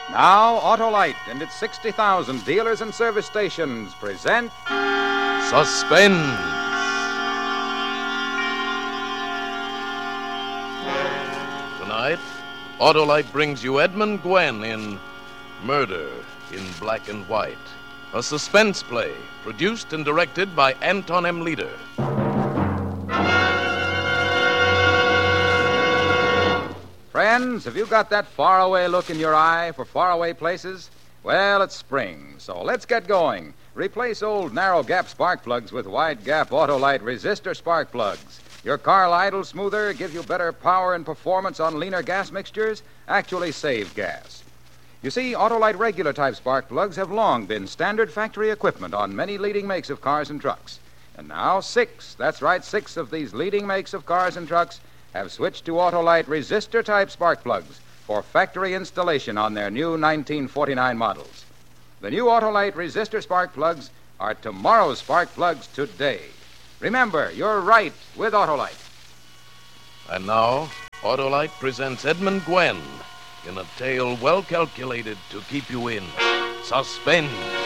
Now, Autolite and its 60,000 dealers and service stations present Suspense. Tonight, Autolite brings you Edmund Gwenn in Murder in Black and White, a suspense play produced and directed by Anton M. Leader. Friends, have you got that faraway look in your eye for faraway places? Well, it's spring, so let's get going. Replace old narrow-gap spark plugs with wide-gap Autolite resistor spark plugs. Your car will idle smoother, give you better power and performance on leaner gas mixtures, actually save gas. You see, Autolite regular-type spark plugs have long been standard factory equipment on many leading makes of cars and trucks. And now 6 of these leading makes of cars and trucks have switched to Autolite resistor-type spark plugs for factory installation on their new 1949 models. The new Autolite resistor spark plugs are tomorrow's spark plugs today. Remember, you're right with Autolite. And now, Autolite presents Edmund Gwenn in a tale well calculated to keep you in suspense.